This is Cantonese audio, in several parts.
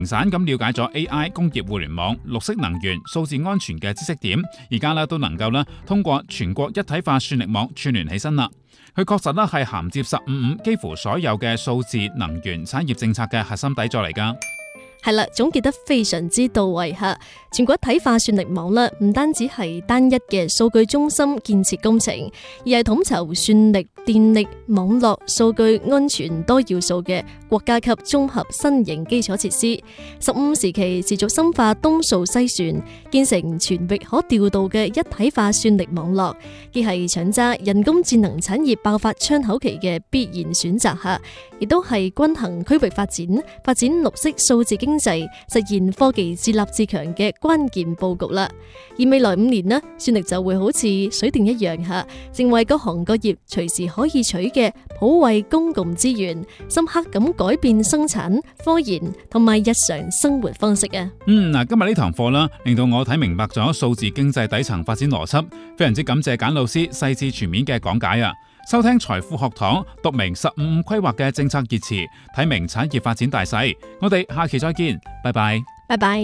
散咁了解咗 AI、工業互聯網、綠色能源、數字安全嘅知識點，而家咧都能夠咧通過全國一體化算力網串聯起身啦。佢確實咧係銜接15幾乎所有嘅數字能源產業政策嘅核心底座嚟㗎。 係啦，總結得非常之到位吓。全國一體化算力網啦，唔單止係單一嘅數據中心建設工程，而係統籌算力、電力、網絡、數據安全多要素嘅國家級綜合新型基礎設施。15時期持續深化東數西算，建成全域可調度嘅一體化算力網絡，既係搶揸人工智能產業爆發窗口期嘅必然選擇吓，亦都係均衡區域發展綠色數字經濟，實現科技自立自強嘅關鍵佈局啦。而未來5年呢，算力就會好似水電一樣吓，成為各行各業隨時可以取嘅普惠公共資源，深刻咁改變生產、科研同埋日常生活方式啊。 今日呢堂課啦，令到我睇明白咗數字經濟底層發展邏輯，非常之感謝簡老師細緻全面嘅講解啊！收聽財富學堂，讀明15規劃嘅政策熱詞，睇明產業發展大勢。我哋下期再見，拜拜。 拜拜。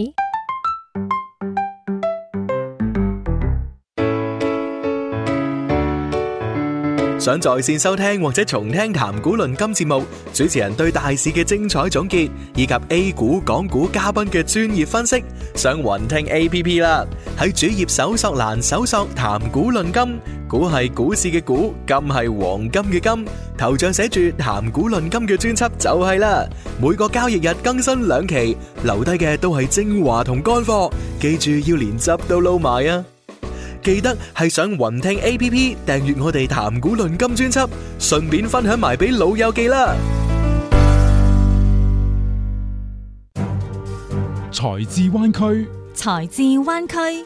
想在線收聽或者重聽談股論金節目，主持人對大市嘅精彩總結，以及 A 股、港股嘉賓嘅專業分析，上雲聽 APP 啦。喺主頁搜索欄搜索談股論金，股係股市嘅股，金係黃金嘅金，頭像寫住談股論金嘅專輯就係啦。每個交易日更新2期，留低嘅都係精華同乾貨，記住要連汁都撈埋啊！記得係上雲聽 APP 訂閱我哋談股論金專輯，順便分享埋俾老友記啦。 財智灣區， 財智灣區。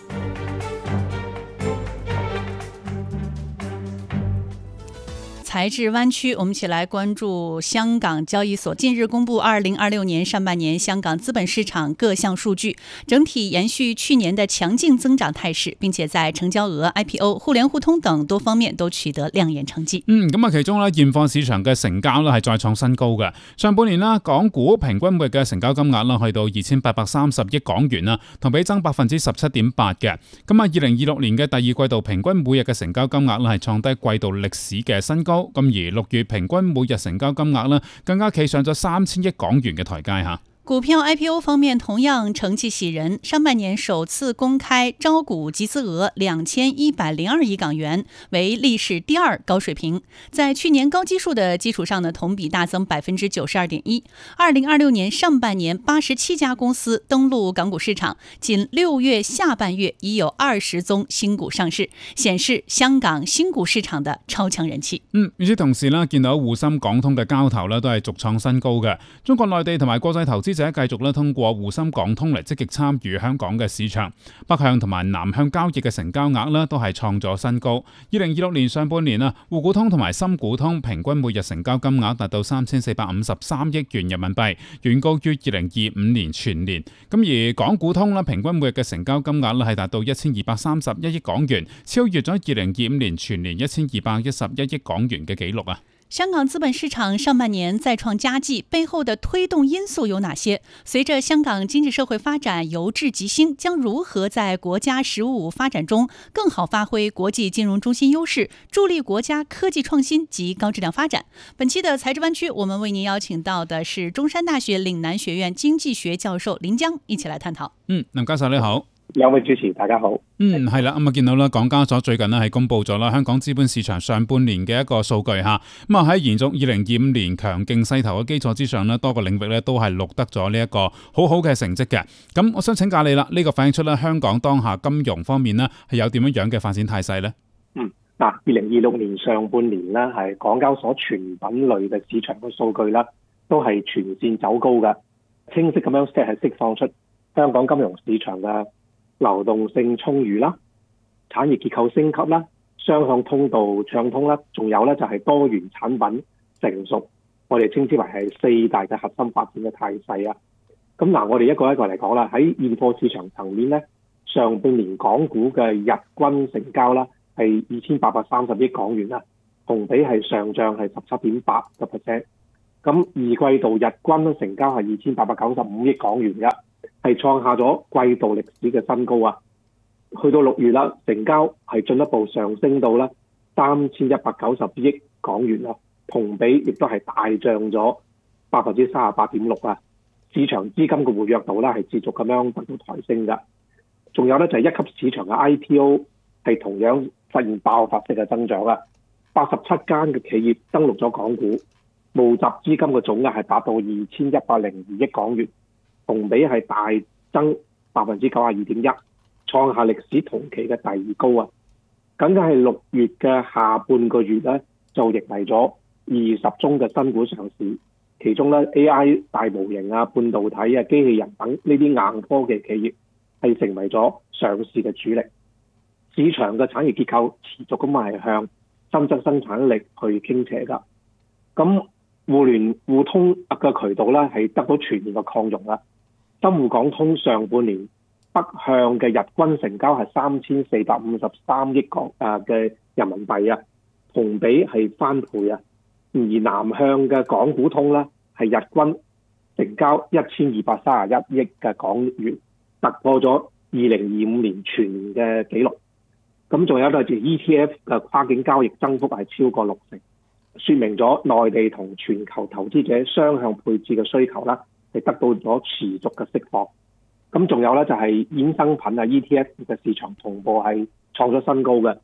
財智灣區，我們一起來關注香港交易所近日公布2026年上半年香港資本市場各項數據，整體延續去年的強勁增長態勢，並且在成交額、IPO、互聯互通等多方面都取得亮眼成績。 其中咧現貨市場嘅成交咧係再創新高嘅。上半年啦，港股平均每日嘅成交金額啦去到2830億港元啦，同比增17.8%嘅。2026年嘅第二季度平均每日嘅成交金額咧係創低季度歷史嘅新高。而6月平均每日成交金額咧更加企上咗3000億港元嘅台階吓。 股票 IPO 方面同樣成績喜人，上半年首次公開招股集資額2102億港元，為歷史第2高水平。在去年高基數的基礎上呢，同比大增92.1%。2026年上半年87家公司登陸港股市場，僅6月下半月已有20宗新股上市，顯示香港新股市場的超強人氣。 與此同時呢，見到滬深港通嘅交投呢都係續創新高嘅。中國內地同埋國際投資者繼續通過滬深港通嚟積極參與香港嘅市場，北向同埋南向交易嘅成交額都係創咗新高。2026年上半年滬股通同埋深股通平均每日成交金額達到3453億元人民幣，遠高於2025年全年。而港股通平均每日嘅成交金額係達到1231億港元，超越咗2025年全年1211億港元嘅紀錄啊！ 香港資本市場上半年再創佳績，背後的推動因素有哪些？隨着香港經濟社會發展由治及興，將如何在國家實務發展中更好發揮國際金融中心優勢，助力國家科技創新及高質量發展？本期的財智灣區，我們為您邀請到的是中山大學嶺南學院經濟學教授林江，一起來探討。 林教授你好。 兩位主持大家好。 係啦，見到啦，港交所最近咧係公布咗啦香港資本市場上半年嘅一個數據吓，喺延續2025年強勁勢頭嘅基礎之上咧，多個領域咧都係錄得咗呢一個好好嘅成績嘅。咁我想請教你啦，呢個反映出咧香港當下金融方面咧係有點樣嘅發展態勢咧 ？2026年上半年咧係港交所全品類嘅市場嘅數據啦，都係全線走高嘅，清晰咁樣係釋放出香港金融市場嘅流動性充裕啦，產業結構升級啦，雙向通道暢通啦，仲有咧就係多元產品成熟，我哋稱之為係4大嘅核心發展嘅態勢啊。咁我哋一個一個嚟講啦，喺現貨市場層面咧，上半年港股嘅日均成交啦係2830億港元啦，同比係上漲係17.8%。 咁二季度日均成交係2895億港元嘅，係創下咗季度歷史嘅新高啊！去到6月啦，成交係進一步上升到啦3190億港元啦，同比亦都係大漲咗38.6%啊！市場資金嘅活躍度咧係持續咁樣得到抬升㗎。仲有咧就係一級市場嘅 IPO 係同樣實現爆發式嘅增長啦，87間嘅企業登陸咗港股，募集資金嘅總額係達到2102億港元，同比係大增92.1%，創下歷史同期嘅第二高啊！僅僅係6月嘅下半個月咧，就迎嚟咗20宗嘅新股上市，其中咧 AI 大模型啊、半導體啊、機器人等呢啲硬科技企業係成為咗上市嘅主力。市場嘅產業結構持續咁係向新增生產力去傾斜㗎。咁互聯互通嘅渠道咧係得到全面嘅擴容啦。深滬港通上半年北向嘅日均成交係3453億嘅人民幣啊，同比係翻倍啊。而南向嘅港股通咧係日均成交1231億嘅港元，突破咗2025年全年嘅紀錄。咁仲有就係 ETF 嘅跨境交易增幅係超過60%，說明咗內地同全球投資者雙向配置嘅需求啦，係得到咗持續嘅釋放。咁仲有咧就係衍生品啊 ETF 嘅市場同步係創咗新高嘅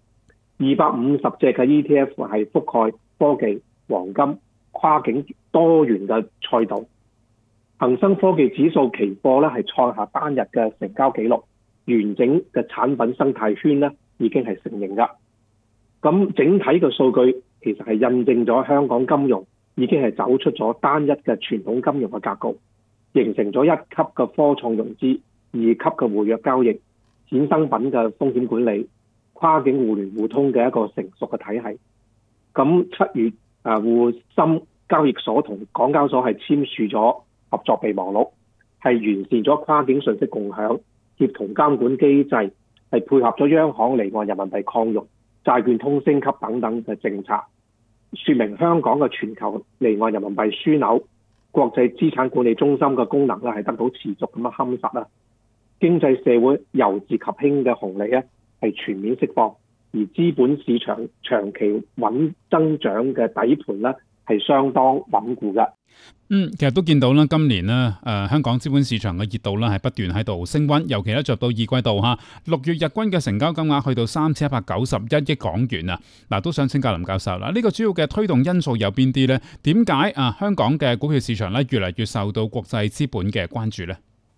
，250隻嘅 ETF 係覆蓋科技、黃金、跨境多元嘅賽道。恒生科技指數期貨咧係創下單日嘅成交紀錄，完整嘅產品生態圈咧已經係成型㗎。咁整體嘅數據其實係印證咗香港金融已經係走出咗單一嘅傳統金融嘅格局，形成咗1級嘅科創融資、2級嘅活躍交易、衍生品嘅風險管理、跨境互聯互通嘅一個成熟嘅體系。咁7月滬深交易所同港交所係簽署咗合作備忘錄，係完善咗跨境信息共享、協同監管機制，係配合咗央行離岸人民幣擴容、債券通升級等等嘅政策，說明香港嘅全球離岸人民幣樞紐、國際資產管理中心嘅功能咧係得到持續咁樣夯實啦。經濟社會由治及興嘅紅利咧係全面釋放，而資本市場長期穩增長嘅底盤咧係相當穩固嘅。 其實都見到啦，今年呢，香港資本市場嘅熱度咧係不斷喺度升溫，尤其咧着到2季度嚇，6月日均嘅成交金額去到3191億港元啊！嗱，都想請教林教授啦，呢個主要嘅推動因素有邊啲呢？點解香港嘅股票市場咧越嚟越受到國際資本嘅關注呢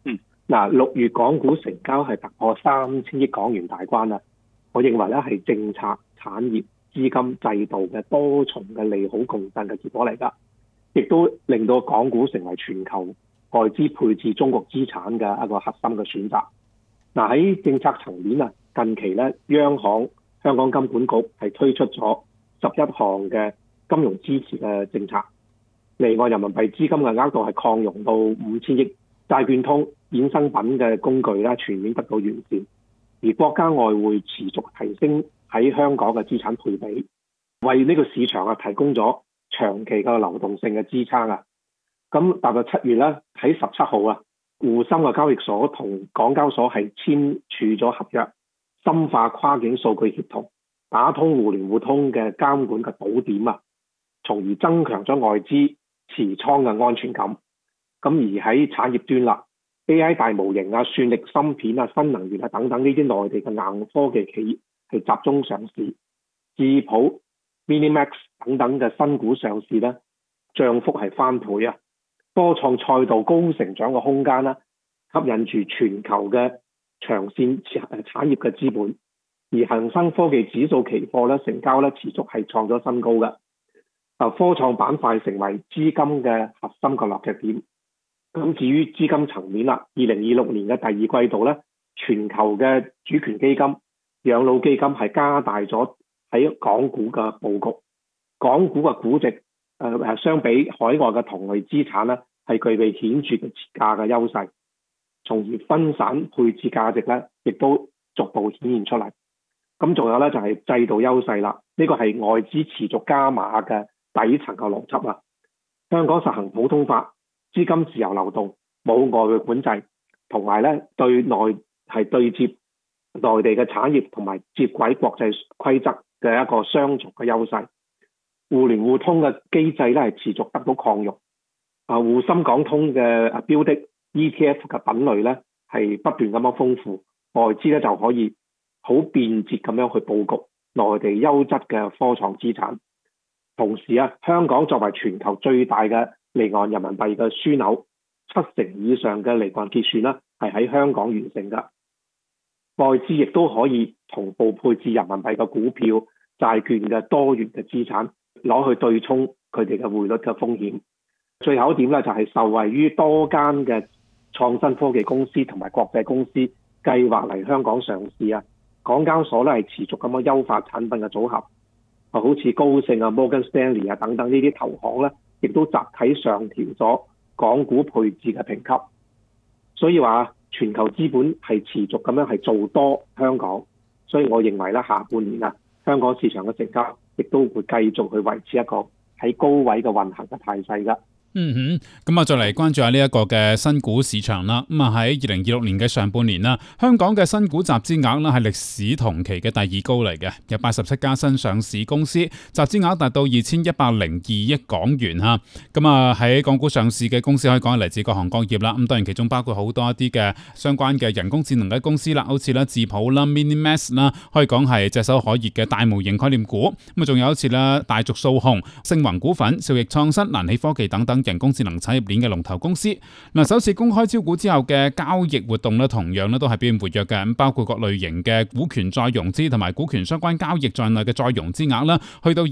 ？6月港股成交係突破3000億港元大關啦，我認為咧係政策、產業、資金制度嘅多重嘅利好共振嘅結果嚟㗎。亦都令到港股成為全球外資配置中國資產嘅一個核心嘅選擇。喺政策層面啊，近期咧央行香港金管局係推出咗11項嘅金融支持嘅政策，離岸人民幣資金嘅額度係擴容到5000億，債券通、衍生品嘅工具咧全面得到完善，而國家外匯持續提升喺香港嘅資產配比，為呢個市場提供咗長期嘅流動性嘅支撐啊！咁踏入7月咧，喺17號啊，滬深嘅交易所同港交所係簽署咗合約，深化跨境數據協同，打通互聯互通嘅監管嘅堵點啊，從而增強咗外資持倉嘅安全感。咁而喺產業端啦 ，AI 大模型啊、算力芯片啊、新能源啊等等呢啲內地嘅硬科技企業係集中上市，智普、Minimax 等等嘅新股上市咧，漲幅係翻倍啊！科創賽道高成長嘅空間啦，吸引住全球嘅長線產業嘅資本。而恒生科技指數期貨咧成交咧持續係創咗新高嘅。科創板塊成為資金嘅核心嘅落腳點。咁至於資金層面啦，2026年嘅第二季度咧，全球嘅主權基金、養老基金係加大咗喺港股嘅佈局，港股嘅估值相比海外嘅同類資產咧，係具備顯著嘅持價嘅優勢，從而分散配置價值咧，亦都逐步顯現出嚟。咁仲有咧就係制度優勢啦，呢個係外資持續加碼嘅底層嘅邏輯啦。 香港實行普通法，資金自由流動，冇外匯管制，同埋咧對接內地嘅產業同埋接軌國際規則嘅一個雙重嘅優勢。互聯互通嘅機制咧係持續得到擴容。滬深港通嘅標的 ETF 嘅品類咧係不斷咁樣豐富，外資咧就可以好便捷咁樣去佈局內地優質嘅科創資產。同時香港作為全球最大嘅離岸人民幣嘅樞紐，70%以上嘅離岸結算啦係喺香港完成㗎。外資亦都可以同步配置人民幣嘅股票、債券嘅多元嘅資產，攞去對沖佢哋嘅匯率嘅風險。最後一點咧就係受惠於多間嘅創新科技公司同埋國際公司計劃嚟香港上市港交所咧係持續咁樣優化產品嘅組合，好似高盛Morgan Stanley 等等呢啲投行咧，亦都集體上調咗港股配置嘅評級。所以話全球資本係持續咁樣係做多香港，所以我認為咧下半年香港市場嘅成交亦都會繼續去維持一個喺高位嘅運行嘅態勢㗎。 咁再嚟關注下呢一個嘅新股市場啦。喺2026年嘅上半年啦，香港嘅新股集資額啦係歷史同期嘅第二高嚟嘅，有87家新上市公司，集資額達到2102億港元吓。喺港股上市嘅公司可以講係嚟自各行各業啦。當然其中包括好多一啲嘅相關嘅人工智能嘅公司啦，好似啦智譜啦、MiniMax 啦，可以講係炙手可熱嘅大模型概念股。仲有好似啦大族數控、盛宏股份、兆易創新、蘭起科技等等人工智能產業鏈嘅龍頭公司。首次公開招股之後嘅交易活動咧，同樣咧都係表現活躍嘅，包括各類型嘅股權再融資同埋股權相關交易在內嘅再融資額啦，去到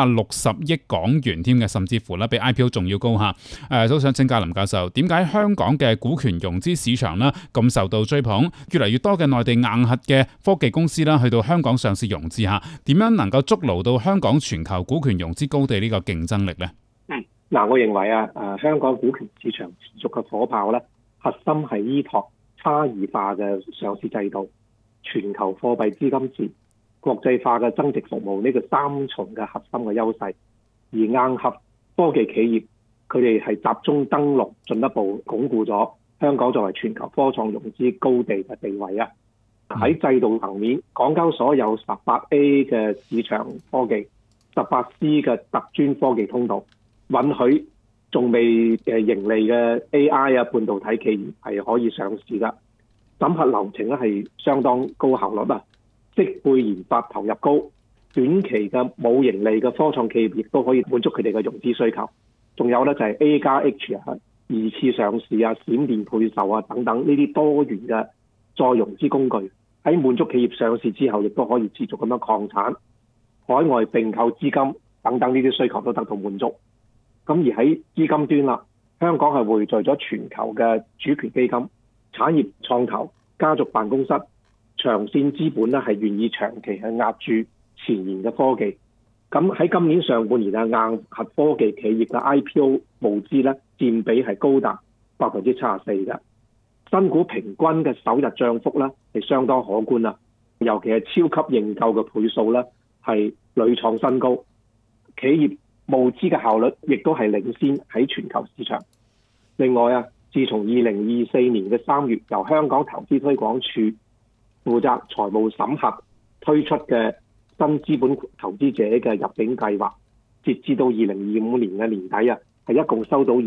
2960億港元添嘅，甚至乎咧比 IPO 仲要高吓。都想請教林教授，點解香港嘅股權融資市場咧咁受到追捧？越嚟越多嘅內地硬核嘅科技公司啦，去到香港上市融資吓，點樣能夠築牢到香港全球股權融資高地呢個競爭力呢？ 我認為香港股權市場持續嘅火炮咧，核心係依託差異化嘅上市制度、全球貨幣資金池、國際化嘅增值服務呢個三重嘅核心嘅優勢。而硬核科技企業佢哋係集中登陸，進一步鞏固咗香港作為全球科創融資高地嘅地位喺制度層面，港交所有18A 嘅市場科技、18C 嘅特專科技通道，允許仲未盈利嘅 AI 半導體企業係可以上市㗎。審核流程咧係相當高效率適配研發投入高，短期嘅冇盈利嘅科創企業亦都可以滿足佢哋嘅融資需求。仲有咧就係 A+H 二次上市閃電配售等等呢啲多元嘅再融資工具，喺滿足企業上市之後，亦都可以持續咁樣擴產、海外併購資金等等呢啲需求都得到滿足。咁而喺資金端啦，香港係匯聚咗全球嘅主權基金、產業創投、家族辦公室、長線資本咧係願意長期去押注前沿嘅科技。咁喺今年上半年硬核科技企業嘅 IPO 募資咧佔比係高達74%嘅。新股平均嘅首日漲幅咧係相當可觀尤其係超級認購嘅倍數咧係屢創新高。企業募資嘅效率亦都係領先喺全球市場。另外自從2024年嘅3月由香港投資推廣署負責財務審核推出嘅新資本投資者嘅入境計劃，截至到2025年嘅年底係一共收到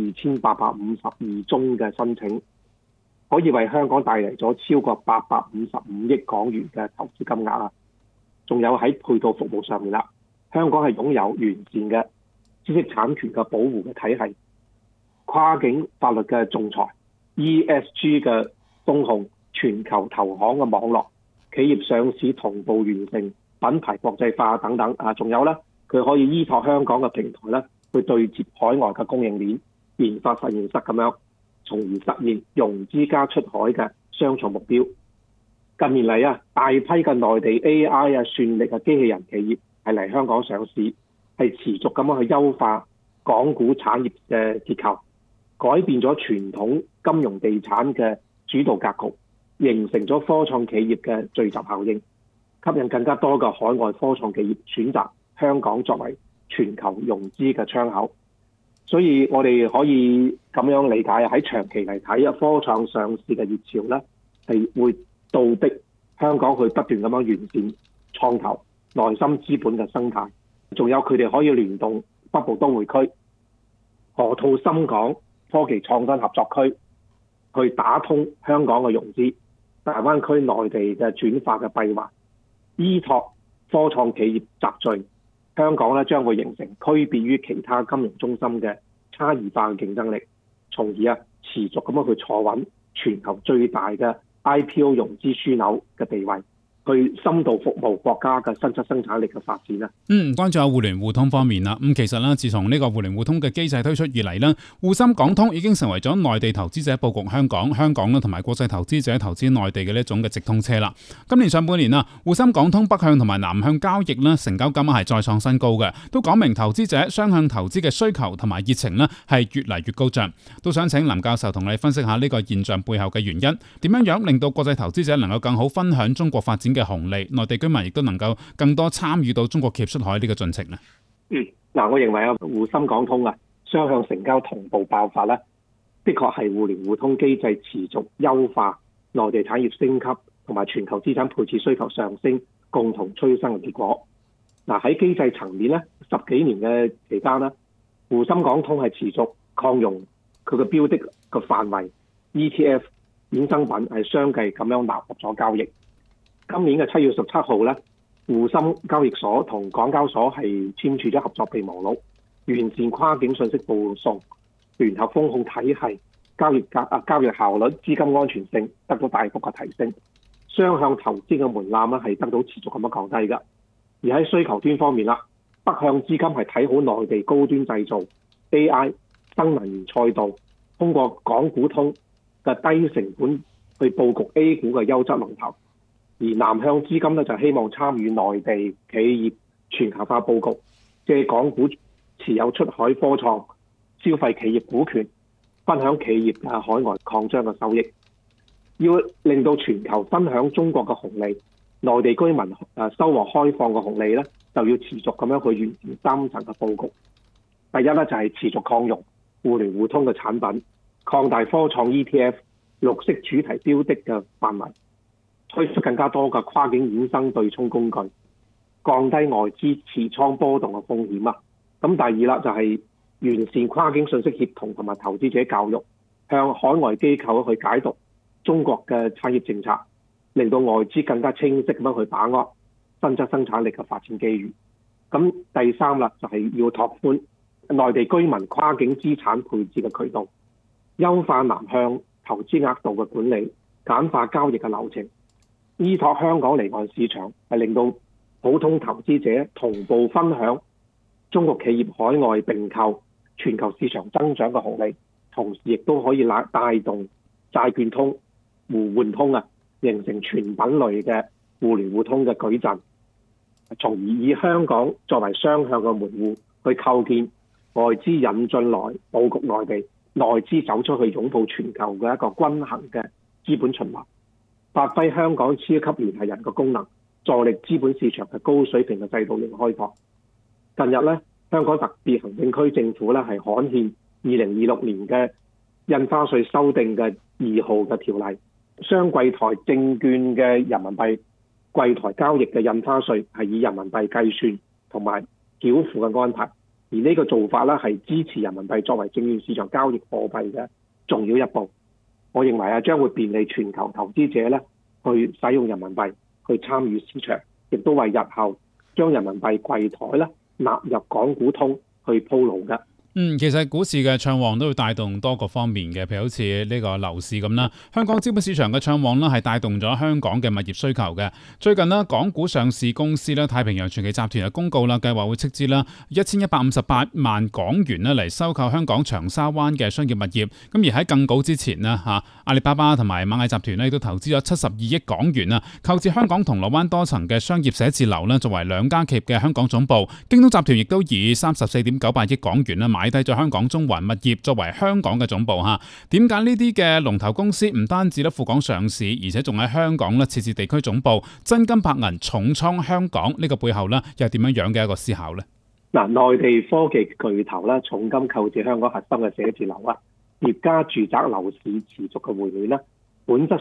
2852宗嘅申請，可以為香港帶嚟咗超過855億港元嘅投資金額仲有喺配套服務上面香港係擁有完善嘅知識產權嘅保護嘅體系、跨境法律嘅仲裁、ESG 嘅風控、全球投行嘅網絡、企業上市同步完成、品牌國際化等等仲有佢可以依託香港嘅平台去對接海外嘅供應鏈、研發實驗室咁樣，從而實現融資加出海嘅雙重目標。近年嚟大批嘅內地 AI 算力嘅機器人企業係嚟香港上市，係持續咁樣去優化港股產業嘅結構，改變咗傳統金融地產嘅主導格局，形成咗科創企業嘅聚集效應，吸引更加多嘅海外科創企業選擇香港作為全球融資嘅窗口。 所以我哋可以咁樣理解，喺長期嚟睇，科創上市嘅熱潮咧，係會倒逼香港去不斷咁樣完善創投、內心資本嘅生態，仲有佢哋可以聯動北部都會區、河套深港科技創新合作區，去打通香港嘅融資、大灣區內地嘅轉化嘅閉環，依託科創企業集聚，香港咧將會形成區別於其他金融中心嘅差異化嘅競爭力，從而持續咁樣去坐穩全球最大嘅 IPO 融資樞紐嘅地位，去深度服務國家嘅新質生產力嘅發展啦。 關注下互聯互通方面啦。其實咧，自從呢個互聯互通嘅機制推出以嚟咧，滬深港通已經成為咗內地投資者佈局香港啦同埋國際投資者投資內地嘅呢一種嘅直通車啦。今年上半年啊，滬深港通北向同埋南向交易咧，成交金額係再創新高嘅，都講明投資者雙向投資嘅需求同埋熱情咧係越嚟越高漲。都想請林教授同你分析下呢個現象背後嘅原因，點樣令到國際投資者能夠更好分享中國發展嘅紅利，內地居民亦都能夠更多參與到中國企業出海呢個進程呢？ 我認為滬深港通雙向成交同步爆發咧，的確係互聯互通機制持續優化、內地產業升級同埋全球資產配置需求上升共同催生嘅結果。喺機制層面咧，10幾年嘅期間咧，滬深港通係持續擴容佢嘅標的嘅範圍 ，ETF 衍生品係相繼咁樣納入咗交易。今年嘅7月17號咧，滬深交易所同港交所係簽署咗合作備忘錄，完善跨境信息報送、聯合風控體系、交易效率、資金安全性得到大幅嘅提升，雙向投資嘅門檻係得到持續咁樣降低㗎。而喺需求端方面啦，北向資金係睇好內地高端製造、AI、新能源賽道，通過港股通嘅低成本去佈局 A 股嘅優質龍頭。而南向資金咧就希望參與內地企業全球化佈局，借港股持有出海科創、消費企業股權，分享企業嘅海外擴張嘅收益。要令到全球分享中國嘅紅利，內地居民收穫開放嘅紅利咧，就要持續咁樣去完善3層嘅佈局。第一咧就係持續擴容互聯互通嘅產品，擴大科創 ETF、綠色主題標的嘅範圍，推出更加多嘅跨境衍生對沖工具，降低外資持倉波動嘅風險啊！咁第二啦，就係完善跨境信息協同同埋投資者教育，向海外機構去解讀中國嘅產業政策，令到外資更加清晰咁樣去把握新質生產力嘅發展機遇。咁第三啦，就係要拓寬內地居民跨境資產配置嘅渠道，優化南向投資額度嘅管理，簡化交易嘅流程。依託香港離岸市場，係令到普通投資者同步分享中國企業海外併購、全球市場增長嘅紅利，同時亦都可以帶動債券通、互換通形成全品類嘅互聯互通嘅矩陣，從而以香港作為雙向嘅門戶，去構建外資引進來佈局內地，內資走出去擁抱全球嘅一個均衡嘅資本循環。發揮香港超級聯繫人嘅功能，助力資本市場嘅高水平嘅制度型開拓。近日咧，香港特別行政區政府咧係刊憲2026年嘅印花稅修訂嘅2號嘅條例，雙櫃台證券嘅人民幣櫃台交易嘅印花稅係以人民幣計算同埋繳付嘅安排。而呢個做法咧係支持人民幣作為證券市場交易貨幣嘅重要一步。我認為將會便利全球投資者咧去使用人民幣去參與市場，亦都為日後將人民幣櫃台咧納入港股通去鋪路嘅。 其實股市嘅暢旺都會帶動多個方面嘅，譬如好似呢個樓市咁啦。香港資本市場嘅暢旺啦，係帶動咗香港嘅物業需求嘅。最近呢，港股上市公司咧太平洋傳奇集團嘅公告啦，計劃會斥資啦1158萬港元咧嚟收購香港長沙灣嘅商業物業。咁而喺更早之前呢，阿里巴巴同埋螞蟻集團咧亦都投資咗72億港元啊，購置香港銅鑼灣多層嘅商業寫字樓啦，作為兩家企業嘅香港總部。京東集團亦都以34.98億港元啦買低咗香港中環物業作為香港嘅總部嚇。點解呢啲嘅龍頭公司唔單止咧赴港上市，而且仲喺香港咧設置地區總部，真金白銀重倉香港？呢個背後咧又係點樣嘅一個思考呢？ 嗱，內地科技巨頭啦，重金購置香港核心嘅寫字樓啊，疊加住宅樓市持續嘅回暖啦，本質